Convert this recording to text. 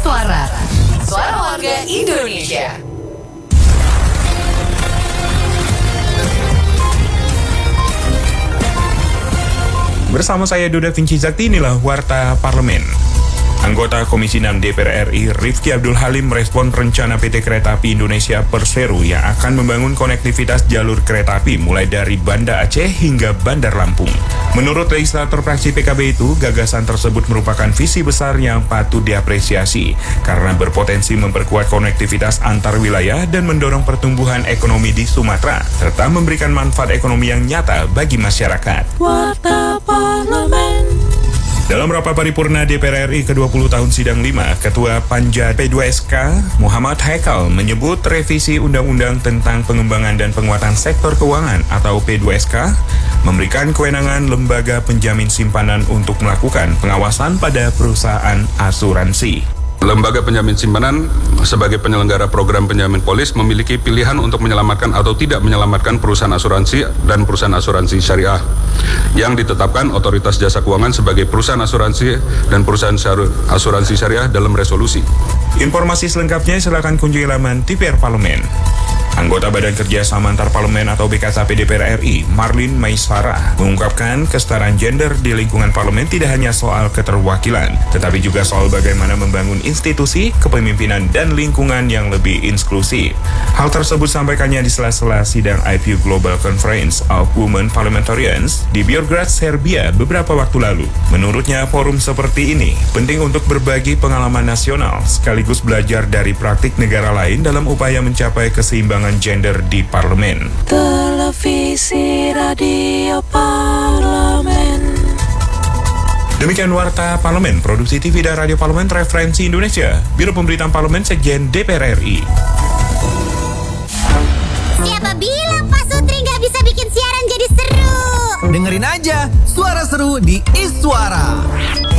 Iswara, suara warga Indonesia. Bersama saya Duda Vinci Zakti, inilah Warta Parlemen. Anggota Komisi 6 DPR RI Rifki Abdul Halim merespon rencana PT Kereta Api Indonesia Persero yang akan membangun konektivitas jalur kereta api mulai dari Banda Aceh hingga Bandar Lampung. Menurut legislator fraksi PKB itu, gagasan tersebut merupakan visi besar yang patut diapresiasi karena berpotensi memperkuat konektivitas antar wilayah dan mendorong pertumbuhan ekonomi di Sumatera serta memberikan manfaat ekonomi yang nyata bagi masyarakat. Warta Parlemen. Dalam rapat paripurna DPR RI ke-20 tahun sidang 5, Ketua Panja P2SK Muhammad Haikal menyebut revisi Undang-Undang tentang Pengembangan dan Penguatan Sektor Keuangan atau P2SK memberikan kewenangan lembaga penjamin simpanan untuk melakukan pengawasan pada perusahaan asuransi. Lembaga penjamin simpanan sebagai penyelenggara program penjamin polis memiliki pilihan untuk menyelamatkan atau tidak menyelamatkan perusahaan asuransi dan perusahaan asuransi syariah yang ditetapkan Otoritas Jasa Keuangan sebagai perusahaan asuransi dan perusahaan asuransi syariah dalam resolusi. Informasi selengkapnya silakan kunjungi laman TVR Parlemen. Anggota Badan Kerjasama Antar Parlemen atau BKSAP DPR RI, Marlin Maisara, mengungkapkan kesetaraan gender di lingkungan parlemen tidak hanya soal keterwakilan, tetapi juga soal bagaimana membangun institusi, kepemimpinan, dan lingkungan yang lebih inklusif. Hal tersebut sampaikannya di sela-sela sidang IPU Global Conference of Women Parliamentarians di Beograd, Serbia beberapa waktu lalu. Menurutnya, forum seperti ini penting untuk berbagi pengalaman nasional, sekaligus belajar dari praktik negara lain dalam upaya mencapai keseimbangan gender di parlemen. Televisi Radio Parlemen. Demikian Warta Parlemen, produksi TV dan Radio Parlemen Referensi Indonesia, Biro Pemberitaan Parlemen Sekjen DPR RI. Siapa bilang Pak Sutri nggak bisa bikin siaran jadi seru? Dengerin aja suara seru di Iswara.